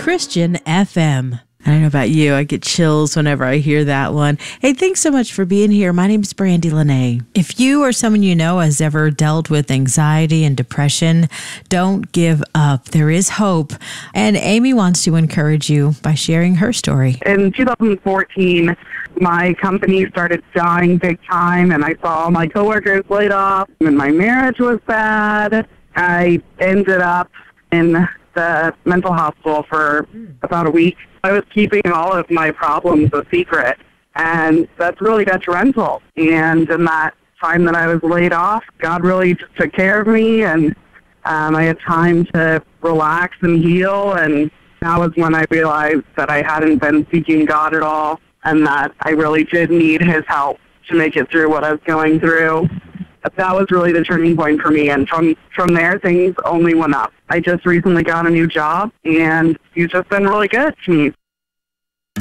Christian FM. I don't know about you. I get chills whenever I hear that one. Hey, thanks so much for being here. My name's Brandy Lene. If you or someone you know has ever dealt with anxiety and depression, don't give up. There is hope. And Amy wants to encourage you by sharing her story. In 2014, my company started dying big time, and I saw my coworkers laid off, and my marriage was bad. I ended up in the mental hospital for about a week. I was keeping all of my problems a secret, and that's really detrimental. And in that time that I was laid off, God really just took care of me, and I had time to relax and heal, and that was when I realized that I hadn't been seeking God at all, and that I really did need His help to make it through what I was going through. That was really the turning point for me, and from there, things only went up. I just recently got a new job, and he's just been really good to me.